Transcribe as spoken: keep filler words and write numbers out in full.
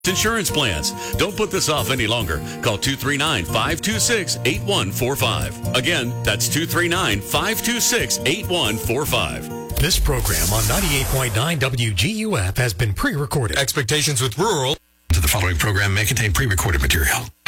Insurance plans. Don't put this off any longer. Call two three nine, five two six, eight one four five. Again, that's two three nine, five two six, eight one four five. This program on ninety-eight point nine W G U F has been pre-recorded. Expectations with rural. To the following program may contain pre-recorded material.